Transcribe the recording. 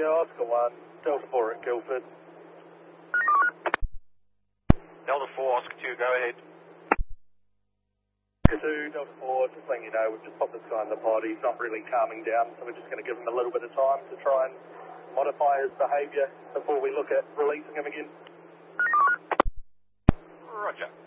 Yeah, Oscar 1, Delta 4 at Guildford. Delta 4, Oscar 2, go ahead. Oscar 2, Delta 4, just letting you know, we've just popped this guy in the pod. He's not really calming down, so we're just going to give him a little bit of time to try and modify his behaviour before we look at releasing him again. Roger.